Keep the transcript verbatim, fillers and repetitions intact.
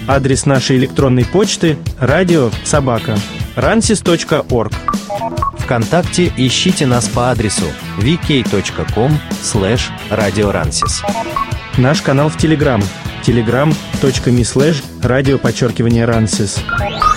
Адрес нашей электронной почты радио собака рансис точка орг. ВКонтакте ищите нас по адресу ви кей точка ком слэш радио рансис. Наш канал в Телеграм телеграм точка ми слэш радио подчеркивание рансис.